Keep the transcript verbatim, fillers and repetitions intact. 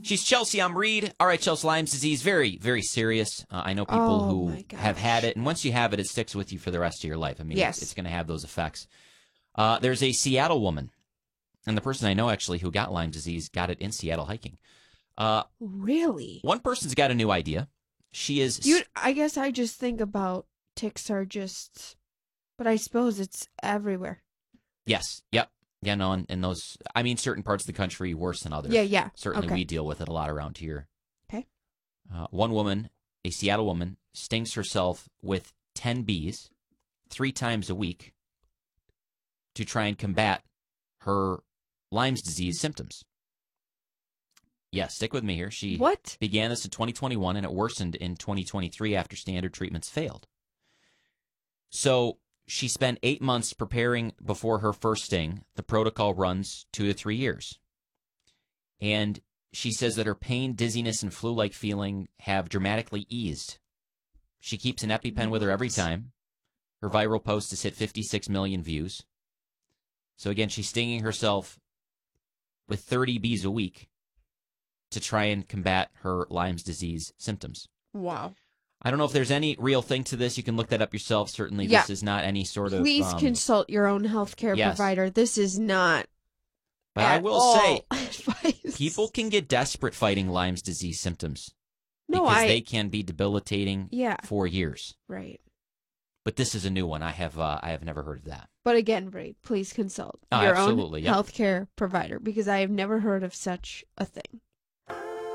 She's Chelsea. I'm Reed. All right, Chelsea, Lyme's disease, very, very serious. Uh, I know people Oh, who my gosh. have had it, and once you have it, it sticks with you for the rest of your life. I mean, Yes. it's, it's going to have those effects. Uh, there's a Seattle woman, and the person I know actually who got Lyme disease got it in Seattle hiking. Uh, Really? one person's got a new idea. She is. You, I guess I just think about ticks are just, but I suppose it's everywhere. Yes. Yep. Yeah, no, and, and those, I mean, certain parts of the country worse than others. Yeah, yeah. Certainly Okay. we deal with it a lot around here. Okay. Uh, one woman, a Seattle woman, stings herself with ten bees three times a week to try and combat her Lyme's disease symptoms. Yeah, stick with me here. She What? began this in twenty twenty-one, and it worsened in twenty twenty-three after standard treatments failed. So she spent eight months preparing before her first sting. The protocol runs two to three years. And she says that her pain, dizziness, and flu-like feeling have dramatically eased. She keeps an EpiPen with her every time. Her viral post has hit fifty-six million views. So again, she's stinging herself with thirty bees a week to try and combat her Lyme's disease symptoms. Wow. I don't know if there's any real thing to this. You can look that up yourself. Certainly, Yeah. this is not any sort of... Please um, consult your own healthcare yes. provider. This is not. But I at will all say, advice. people can get desperate fighting Lyme's disease symptoms No, because I. they can be debilitating Yeah. for years. Right. But this is a new one. I have uh, I have never heard of that. But again, Reed, please consult Oh, your absolutely, own yep. healthcare provider because I have never heard of such a thing.